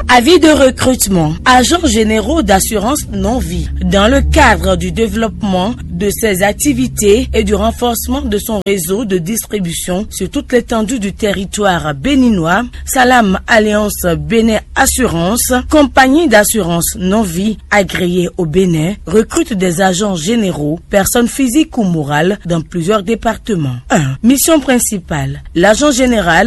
Avis de recrutement. Agents généraux d'assurance non-vie. Dans le cadre du développement de ses activités et du renforcement de son réseau de distribution sur toute l'étendue du territoire béninois, Salam Alliance Bénin Assurance, compagnie d'assurance non-vie agréée au Bénin, recrute des agents généraux, personnes physiques ou morales dans plusieurs départements. 1. Mission principale. L'agent général